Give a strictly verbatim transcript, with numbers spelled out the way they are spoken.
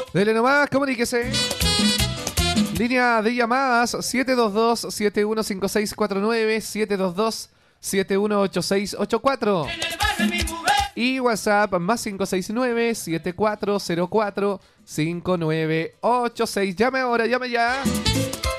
Dele nomás, comuníquese. Línea de llamadas siete dos dos, siete uno cinco seis cuatro nueve, siete dos dos, siete uno ocho seis ocho cuatro. Y WhatsApp más cinco seis nueve, siete cuatro cero cuatro, cinco nueve ocho seis. Llame ahora, llame ya.